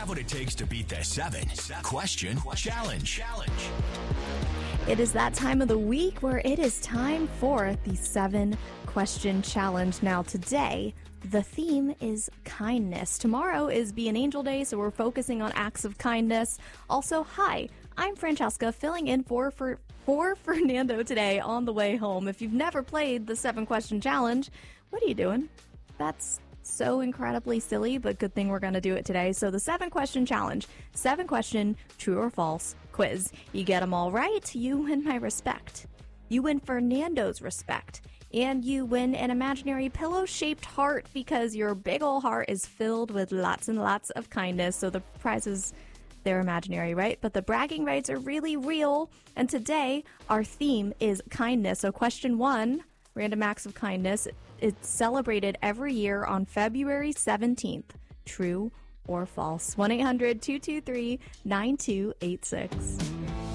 have what it takes to beat the 7-question challenge. It is that time of the week where it is time for the 7-question challenge. Now today, the theme is kindness. Tomorrow is Be an Angel Day, so we're focusing on acts of kindness. Also, hi, I'm Francesca, filling in for Fernando today on the way home. If you've never played the 7-question challenge, what are you doing? That's so incredibly silly, but good thing we're going to do it today. So the 7-question challenge, 7-question true or false quiz. You get them all right, you win my respect. You win Fernando's respect. And you win an imaginary pillow-shaped heart because your big ol' heart is filled with lots and lots of kindness. So the prizes, they're imaginary, right? But the bragging rights are really real. And today, our theme is kindness. So question 1, random acts of kindness. It's celebrated every year on February 17th. True or false? 1-800-223-9286.